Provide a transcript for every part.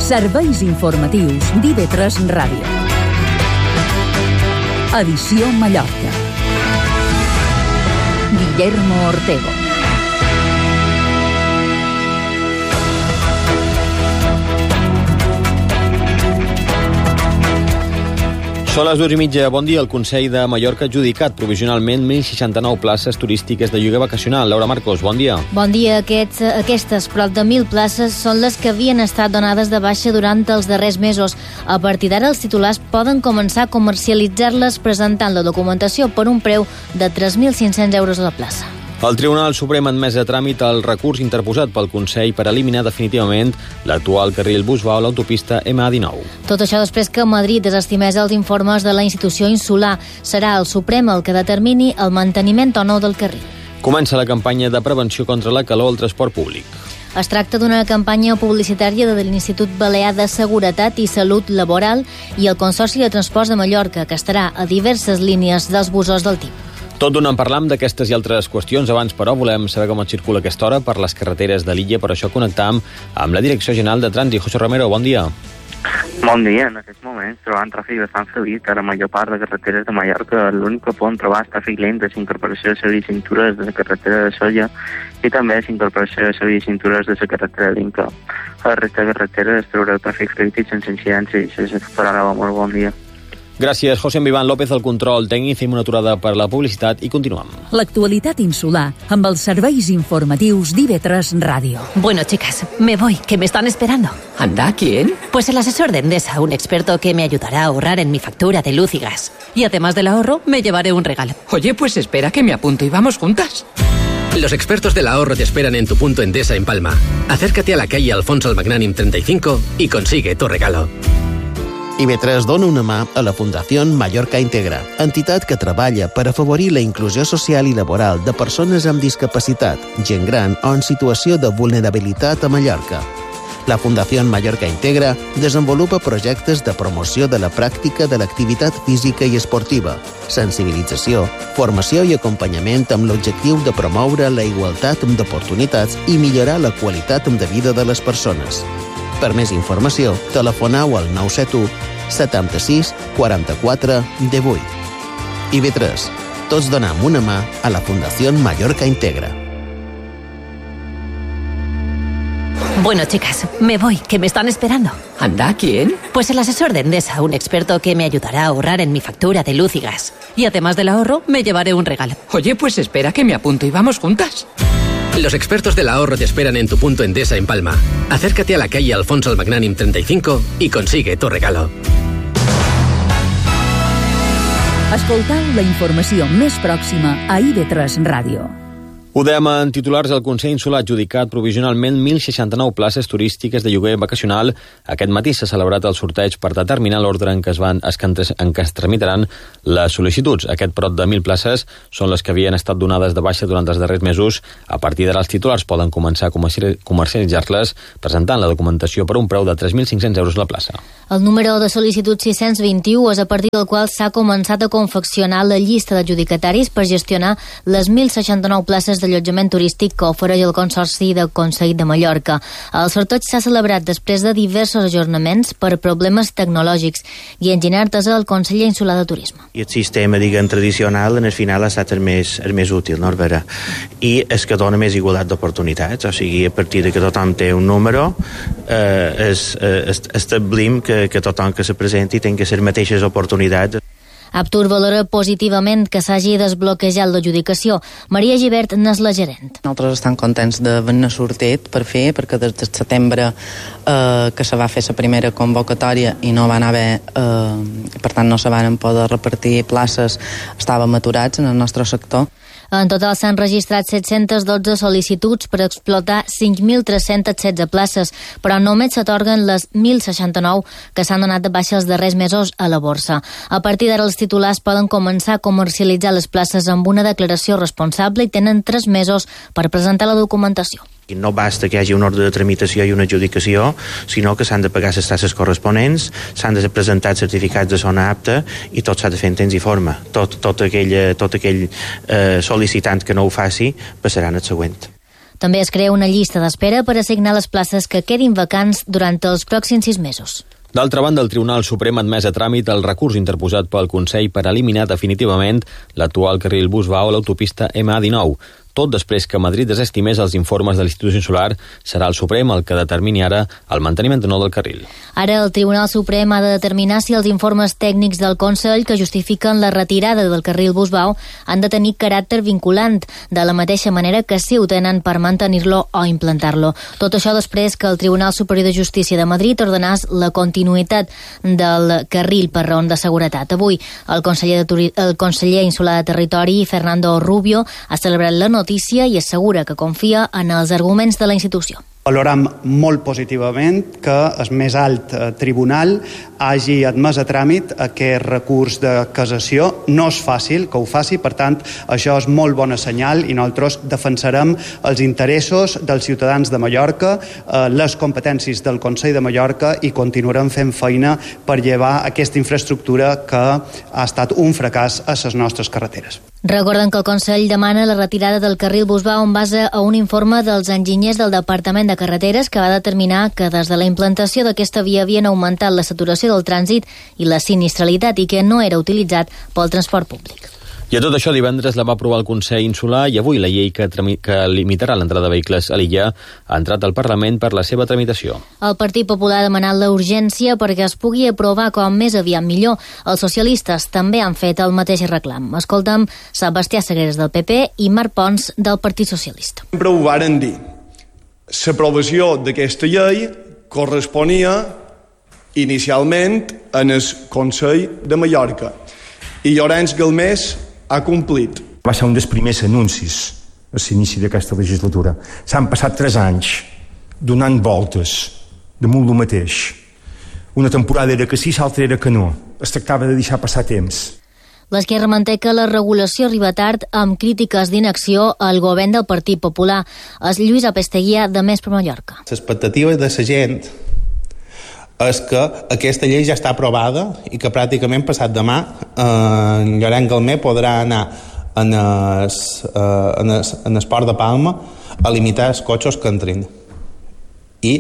Serveis informatius d'IV3 Ràdio. Edició Mallorca. Guillermo Ortego. Són les 2:30. Bon dia. El Consell de Mallorca ha adjudicat provisionalment 1.069 places turístiques de lloguer vacacional. Laura Marcos, bon dia. Bon dia. Aquestes prop de 1.000 places són les que havien estat donades de baixa durant els darrers mesos. A partir d'ara, els titulars poden començar a comercialitzar-les presentant la documentació per un preu de 3.500 euros a la plaça. El Tribunal Suprem ha admès a tràmit el recurs interposat pel Consell per eliminar definitivament l'actual carril Busbau a l'autopista MA19. Tot això després que Madrid desestimés els informes de la institució insular. Serà el Suprem el que determini el manteniment o no del carril. Comença la campanya de prevenció contra la calor al transport públic. Es tracta d'una campanya publicitària de l'Institut Balear de Seguretat i Salut Laboral i el Consorci de Transports de Mallorca, que estarà a diverses línies dels bussos del TIP. Tot d'una en parlam d'aquestes i altres qüestions. Abans, però, volem saber com es circula aquesta hora per les carreteres de l'illa. Per això connectam amb la Direcció General de Trànsit. José Romero, bon dia. Bon dia. En aquests moments trobant tràfic bastant fluid a la major part de carreteres de Mallorca. L'únic que poden trobar tràfic lent és incorporació de serveis cintures de la carretera de Solla i també és incorporació de serveis cintures de la carretera de l'Inca. A la resta de carreteres trobareu tràfic fluid i sense incidències. Això farà molt bon dia. Gràcies, José Viván López, al control tècnic. Fem una aturada per la publicitat i continuem. L'actualitat insular amb els serveis informatius d'IV3 Ràdio. Bueno, chicas, me voy, que me están esperando. ¿Anda? ¿Quién? Pues el asesor de Endesa, un experto que me ayudará a ahorrar en mi factura de luz y gas. Y además del ahorro, me llevaré un regalo. Oye, pues espera que me apunto y vamos juntas. Los expertos del ahorro te esperan en tu punto Endesa en Palma. Acércate a la calle Alfonso el Magnànim 35 y consigue tu regalo. IV3 dona una mà a la Fundació Mallorca Integra, entitat que treballa per afavorir la inclusió social i laboral de persones amb discapacitat, gent gran o en situació de vulnerabilitat a Mallorca. La Fundació Mallorca Integra desenvolupa projectes de promoció de la pràctica de l'activitat física i esportiva, sensibilització, formació i acompanyament amb l'objectiu de promoure la igualtat d'oportunitats i millorar la qualitat de vida de les persones. Per més informació, telefoneu al 971 76 44 18. IV3. Tots donem una mà a la Fundació Mallorca Integra. Bueno, chicas, me voy, que me están esperando. ¿Anda? ¿Quién? Pues el asesor de Endesa, un experto que me ayudará a ahorrar en mi factura de luz y gas. Y además del ahorro, me llevaré un regalo. Oye, pues espera que me apunto y vamos juntas. Los expertos del ahorro te esperan en tu punto Endesa en Palma. Acércate a la calle Alfonso el Magnànim 35 y consigue tu regalo. Escoltau la informació més pròxima a IV3 Ràdio. Ho dèiem en titulars. El Consell Insular ha adjudicat provisionalment 1.069 places turístiques de lloguer vacacional. Aquest matí s'ha celebrat el sorteig per determinar l'ordre en què es tramitaran les sol·licituds. Aquest prop de 1.000 places són les que havien estat donades de baixa durant els darrers mesos. A partir d'ara els titulars poden començar a comercialitzar-les presentant la documentació per un preu de 3.500 euros la plaça. El número de sol·licituds 621 és a partir del qual s'ha començat a confeccionar la llista d'adjudicataris per gestionar les 1.069 places d'allotjament turístic que ofereix el Consorci de Consell de Mallorca. El sorteig s'ha celebrat després de diversos ajornaments per problemes tecnològics. Guillem Ginart és el conseller insular de Turisme. I el sistema, tradicional, en el final ha estat el més útil, no? I és que dona més igualtat d'oportunitats, o sigui, a partir de que tothom té un número, establim que tothom que se presenti té que ser mateixes oportunitats. Aptur valora positivament que s'hagi desbloquejat l'adjudicació. Maria Gibert n'és la gerent. Nosaltres estem contents d'haver-ne sortit per fer, perquè des de setembre que se va fer la primera convocatòria i no va anar bé, per tant no se van poder repartir places, estàvem aturats en el nostre sector. En total s'han registrat 712 sol·licituds per explotar 5.316 places, però només s'atorguen les 1.069 que s'han donat de baixa els darrers mesos a la borsa. A partir d'ara els titulars poden començar a comercialitzar les places amb una declaració responsable i tenen 3 mesos per presentar la documentació. No basta que hi hagi un ordre de tramitació i una adjudicació, sinó que s'han de pagar les taxes corresponents, s'han de presentar certificats de zona apta i tot s'ha de fer en temps i forma. Tot aquell sol·licitant que no ho faci passaran al següent. També es crea una llista d'espera per assignar les places que quedin vacants durant els pròxims 6 mesos. D'altra banda, el Tribunal Suprem ha admès a tràmit el recurs interposat pel Consell per eliminar definitivament l'actual carril Busbau a l'autopista MA19. Tot després que Madrid desestimés els informes de l'Institut Insular, serà el Suprem el que determini ara el manteniment o no del carril. Ara el Tribunal Suprem ha de determinar si els informes tècnics del Consell que justifiquen la retirada del carril Busbau han de tenir caràcter vinculant, de la mateixa manera que si ho tenen per mantenir-lo o implantar-lo. Tot això després que el Tribunal Superior de Justícia de Madrid ordenàs la continuïtat del carril per raons de seguretat. Avui, el conseller insular de Territori, Fernando Rubio, ha celebrat la notícia i assegura que confia en els arguments de la institució. Valorem molt positivament que el més alt tribunal hagi admès a tràmit aquest recurs de cassació. No és fàcil que ho faci, per tant, això és molt bona senyal i nosaltres defensarem els interessos dels ciutadans de Mallorca, les competències del Consell de Mallorca i continuarem fent feina per llevar aquesta infraestructura que ha estat un fracàs a les nostres carreteres. Recorden que el Consell demana la retirada del carril Busbau en base a un informe dels enginyers del Departament de Carreteres que va determinar que des de la implantació d'aquesta via havien augmentat la saturació del trànsit i la sinistralitat i que no era utilitzat pel transport públic. I a tot això, divendres la va aprovar el Consell Insular i avui la llei que limitarà l'entrada de vehicles a l'illa ha entrat al Parlament per la seva tramitació. El Partit Popular ha demanat la urgència perquè es pugui aprovar com més aviat millor. Els socialistes també han fet el mateix reclam. Escolta'm Sebastià Sagreras del PP i Marc Pons del Partit Socialista. Sempre ho varen dir. L'aprovació d'aquesta llei corresponia inicialment en el Consell de Mallorca i Llorenç Galmés ha complit. Va ser un dels primers anuncis a l'inici d'aquesta legislatura. S'han passat 3 anys donant voltes damunt el mateix. Una temporada era que sí, l'altra era que no. Es tractava de deixar passar temps. L'Esquerra manté que la regulació arriba tard amb crítiques d'inacció al govern del Partit Popular. És Lluís Apesteguia, de Més per Mallorca. L'expectativa de la gent és que aquesta llei ja està aprovada i que pràcticament passat demà en Llorenç Galmé podrà anar en el port de Palma a limitar els cotxes que entrin. I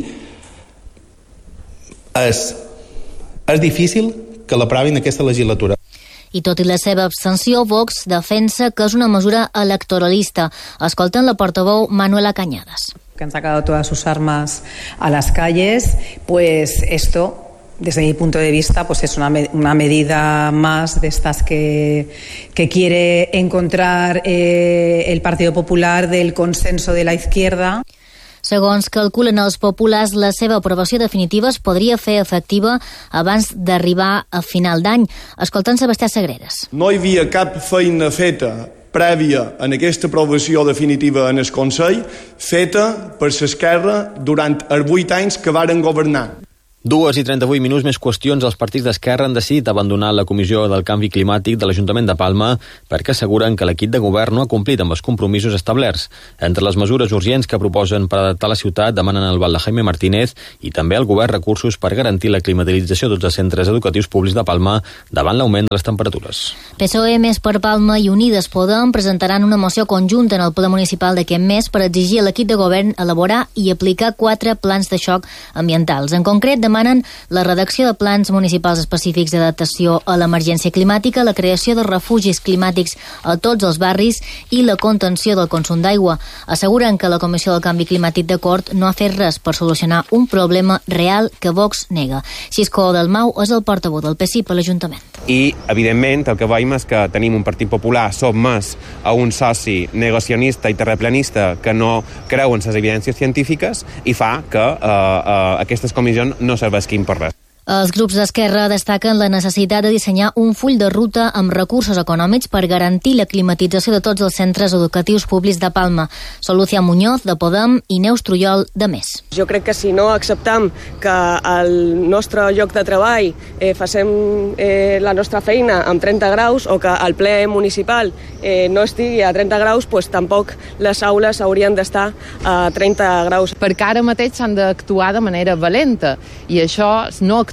és difícil que l'aprovin aquesta legislatura. I tot i la seva abstenció, Vox defensa que és una mesura electoralista. Escolten la portaveu Manuela Cañadas. Que han sacado todas sus armas a las calles, pues esto, desde mi punto de vista, pues es una medida más de estas que quiere encontrar el Partido Popular del consenso de la izquierda. Segons calculen els populars, la seva aprovació definitiva es podria fer efectiva abans d'arribar a final d'any. Escoltant Sebastià Sagreras. No hi havia cap feina feta prèvia en aquesta aprovació definitiva en el Consell, feta per l'Esquerra durant els 8 anys que varen governar. 2:38 més qüestions. Els partits d'Esquerra han decidit abandonar la Comissió del Canvi Climàtic de l'Ajuntament de Palma perquè asseguren que l'equip de govern no ha complit amb els compromisos establerts. Entre les mesures urgents que proposen per adaptar la ciutat demanen al Val de Jaime Martínez i també al govern recursos per garantir la climatització de tots els centres educatius públics de Palma davant l'augment de les temperatures. PSOE, Més per Palma i Unides Podem presentaran una moció conjunta en el ple municipal d'aquest mes per exigir a l'equip de govern elaborar i aplicar 4 plans de xoc ambientals. En concret, demanen la redacció de plans municipals específics d'adaptació a l'emergència climàtica, la creació de refugis climàtics a tots els barris i la contenció del consum d'aigua. Asseguren que la Comissió del Canvi Climàtic d'Acord no ha fet res per solucionar un problema real que Vox nega. Xisco Dalmau és el portaveu del PSIP a l'Ajuntament. I, evidentment, el que veiem és que tenim un partit popular sotmès a un soci negacionista i terraplanista que no creu en les evidències científiques i fa que aquestes comissions no serveixin per res. Els grups d'Esquerra destaquen la necessitat de dissenyar un full de ruta amb recursos econòmics per garantir la climatització de tots els centres educatius públics de Palma. Solucia Muñoz, de Podem, i Neus Trullol, de Més. Jo crec que si no acceptem que al nostre lloc de treball facem la nostra feina amb 30 graus o que el ple municipal no estigui a 30 graus, doncs tampoc les aules haurien d'estar a 30 graus. Perquè ara mateix s'han d'actuar de manera valenta i això no actuar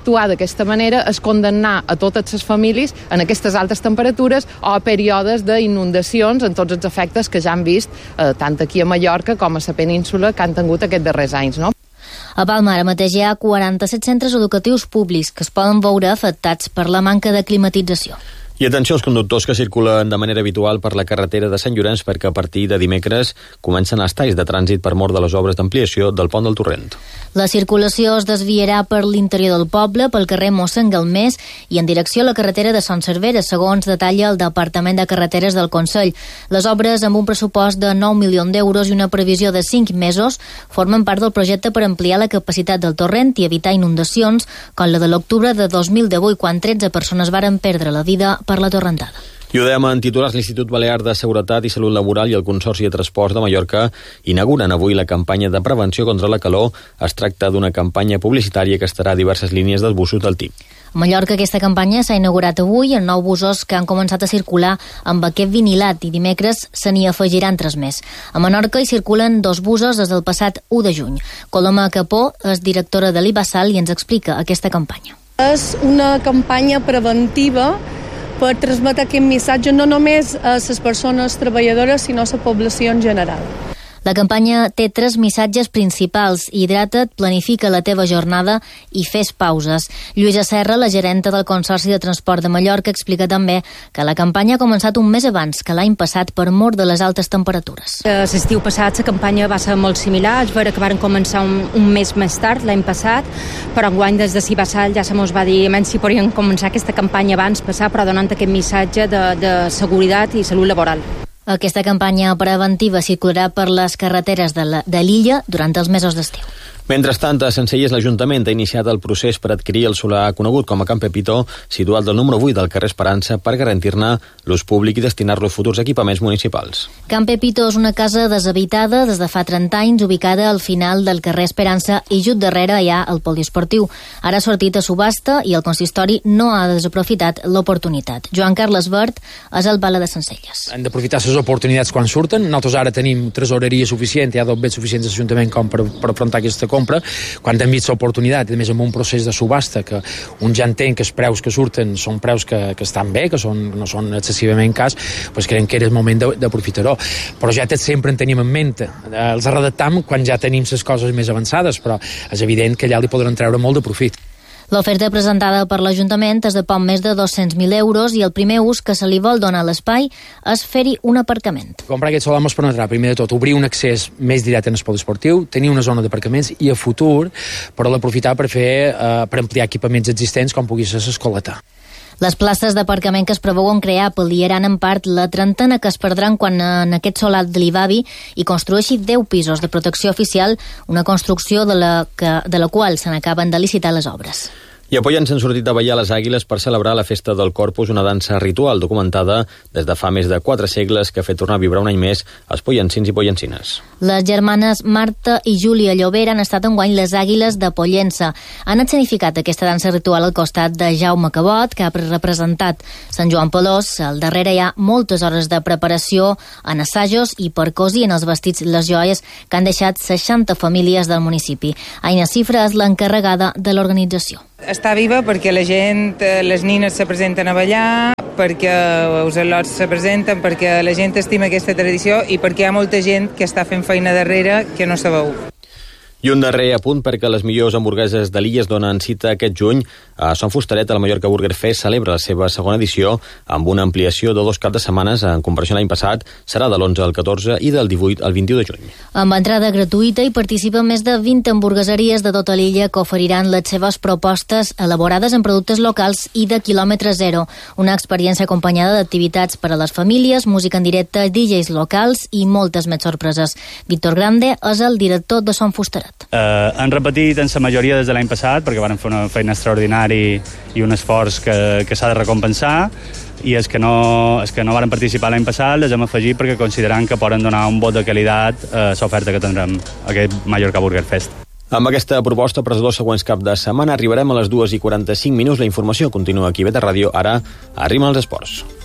actuar d'aquesta manera és condemnar a totes les famílies en aquestes altes temperatures o a períodes d'inundacions en tots els efectes que ja han vist tant aquí a Mallorca com a la península que han tingut aquests darrers anys, no? A Palma ara mateix hi ha 47 centres educatius públics que es poden veure afectats per la manca de climatització. I atenció als conductors que circulen de manera habitual per la carretera de Sant Llorenç perquè a partir de dimecres comencen els talls de trànsit per mor de les obres d'ampliació del pont del Torrent. La circulació es desviarà per l'interior del poble, pel carrer Mossèn Galmés i en direcció a la carretera de Son Cervera, segons detalla el Departament de Carreteres del Consell. Les obres, amb un pressupost de 9 milions d'euros i una previsió de 5 mesos, formen part del projecte per ampliar la capacitat del torrent i evitar inundacions, com la de l'octubre de 2018, quan 13 persones varen perdre la vida per la torrentada. I ho dèiem en titulars, l'Institut Balear de Seguretat i Salut Laboral i el Consorci de Transports de Mallorca inauguren avui la campanya de prevenció contra la calor. Es tracta d'una campanya publicitària que estarà a diverses línies dels busos del TIP. A Mallorca aquesta campanya s'ha inaugurat avui en 9 busos que han començat a circular amb aquest vinilat i dimecres se n'hi afegiran 3 més. A Menorca hi circulen 2 busos des del passat 1 de juny. Coloma Capó és directora de l'Ibasal i ens explica aquesta campanya. És una campanya preventiva per transmetre aquest missatge no només a les persones treballadores, sinó a la població en general. La campanya té 3 missatges principals: hidrata't, planifica la teva jornada i fes pauses. Lluïsa Serra, la gerenta del Consorci de Transport de Mallorca, explica també que la campanya ha començat un mes abans que l'any passat per mor de les altes temperatures. L'estiu passat la campanya va ser molt similar, és vera que van començar un mes més tard l'any passat, però enguany des de Cibasal ja se mos va dir si podríem començar aquesta campanya abans passar, però donant aquest missatge de seguretat i salut laboral. Aquesta campanya preventiva circularà per les carreteres de l'illa durant els mesos d'estiu. Mentrestant, a Sencelles, l'Ajuntament ha iniciat el procés per adquirir el solar conegut com a Can Pepito, situat del número 8 del carrer Esperança, per garantir-ne l'ús públic i destinar-lo a futurs equipaments municipals. Can Pepito és una casa deshabitada des de fa 30 anys, ubicada al final del carrer Esperança i just darrere hi ha el poliesportiu. Ara ha sortit a subhasta i el consistori no ha desaprofitat l'oportunitat. Joan Carles Bert és el bala de Sencelles. Hem d'aprofitar les oportunitats quan surten. Nosaltres ara tenim tresoreria suficient, hi ha bets suficients a l'Ajuntament com per afrontar aquesta compra. Quan hem vist l'oportunitat, a més amb un procés de subhasta que un ja entén que els preus que surten són preus que estan bé, que no són excessivament cars, doncs creiem que era el moment d'aprofitar-ho. Però ja sempre en tenim en ment. Els redactam quan ja tenim les coses més avançades, però és evident que allà li podran treure molt de profit. L'oferta presentada per l'Ajuntament és de poc més de 200.000 euros i el primer ús que se li vol donar a l'espai és fer-hi un aparcament. Comprar aquest solar ens permetrà, primer de tot, obrir un accés més directe en el poliesportiu, tenir una zona d'aparcaments i a futur per l'aprofitar per ampliar equipaments existents com pugui ser l'escoleta. Les places d'aparcament que es preveuen crear pal·liaran en part la trentena que es perdran quan en aquest solar de l'Ivavi hi construeixi 10 pisos de protecció oficial, una construcció de la qual se n'acaben de licitar les obres. I a Pollens s'han sortit a ballar les àguiles per celebrar la festa del Corpus, una dansa ritual documentada des de fa més de 4 segles que ha fet tornar a vibrar un any més els pollensins i pollensines. Les germanes Marta i Júlia Llobera han estat enguany les àguiles de Pollença. Han escenificat aquesta dansa ritual al costat de Jaume Cabot, que ha representat Sant Joan Pelós. Al darrere hi ha moltes hores de preparació en assajos i per cosir en els vestits les joies que han deixat 60 famílies del municipi. Aina Cifra és l'encarregada de l'organització. Està viva perquè la gent, les nines se presenten a ballar, perquè els al·lots se presenten, perquè la gent estima aquesta tradició i perquè hi ha molta gent que està fent feina darrere que no se veu. I un darrer apunt perquè les millors hamburgueses de l'illa es donen cita aquest juny. A Son Fustaret, a la Mallorca Burger Fest, celebra la seva segona edició amb una ampliació de 2 caps de setmanes en comparació a l'any passat. Serà de l'11 al 14 i del 18 al 21 de juny. Amb entrada gratuïta hi participen més de 20 hamburgueseries de tota l'illa que oferiran les seves propostes elaborades en productes locals i de quilòmetre zero. Una experiència acompanyada d'activitats per a les famílies, música en directe, DJs locals i moltes més sorpreses. Víctor Grande és el director de Son Fustaret. Han repetit en la majoria des de l'any passat perquè van fer una feina extraordinària i un esforç que s'ha de recompensar, i els que no van participar l'any passat les hem afegit perquè considerant que poden donar un vot de qualitat a l'oferta que tindrem a aquest Mallorca Burger Fest. Amb aquesta proposta per als 2 següents caps de setmana arribarem a les 2:45. La informació continua aquí a Beta Ràdio. Ara arriben els esports.